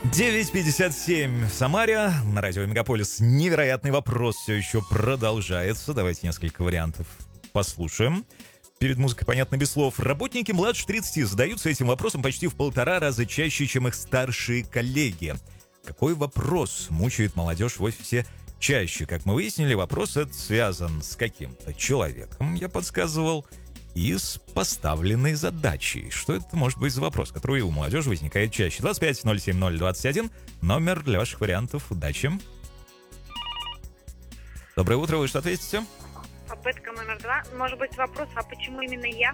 9:57 в Самаре. На радио Мегаполис невероятный вопрос все еще продолжается. Давайте несколько вариантов послушаем. Перед музыкой понятно без слов. Работники младше 30 задаются этим вопросом почти в 1,5 раза чаще, чем их старшие коллеги. Какой вопрос мучает молодежь в офисе чаще? Как мы выяснили, вопрос этот связан с каким-то человеком, я подсказывал, и с поставленной задачей. Что это может быть за вопрос, который у молодежи возникает чаще? 25-070-21, номер для ваших вариантов. Удачи. Доброе утро, вы что ответите? Попытка номер 2. Может быть вопрос, а почему именно я?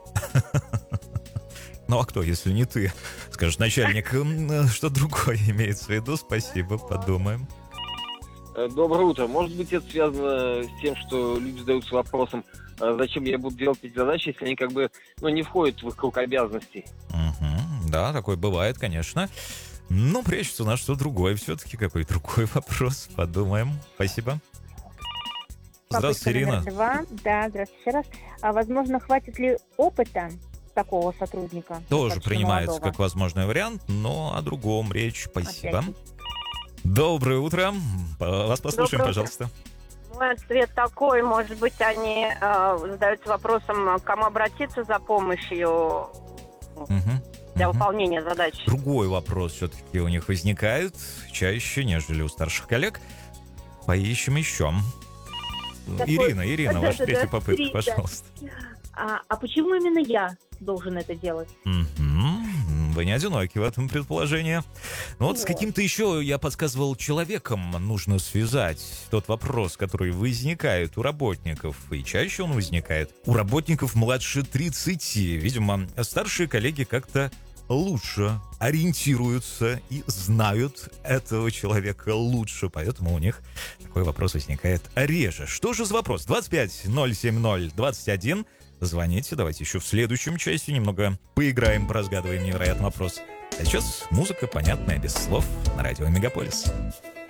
Ну а кто, если не ты? Скажет начальник, что другое имеется в виду. Спасибо, подумаем. Доброе утро. Может быть, это связано с тем, что люди задаются вопросом, зачем я буду делать эти задачи, если они как бы не входят в их круг обязанностей. Угу, да, такое бывает, конечно. Но прячется у нас что другое. Все-таки какой другой вопрос. Подумаем. Спасибо. Здравствуйте, Ирина. Номер 2. Да, здравствуйте еще раз. А возможно, хватит ли опыта такого сотрудника? Тоже принимается молодого? как возможный вариант, но о другом речь. Спасибо. Отлично. Доброе утро. Вас послушаем, Доброе пожалуйста. Мой ответ такой, может быть, они задаются вопросом, к кому обратиться за помощью для выполнения задач. Другой вопрос все-таки у них возникает чаще, нежели у старших коллег. Поищем еще. Ирина, ваша третья попытка, пожалуйста. А почему именно я должен это делать? Вы не одиноки в этом предположении. Но вот с каким-то еще, я подсказывал, человеком нужно связать тот вопрос, который возникает у работников. И чаще он возникает у работников младше 30. Видимо, старшие коллеги как-то лучше ориентируются и знают этого человека лучше. Поэтому у них такой вопрос возникает реже. Что же за вопрос? 25-070-21. Звоните, давайте еще в следующем часе немного поиграем, поразгадываем невероятный вопрос. А сейчас музыка, понятная, без слов, на радио Мегаполис.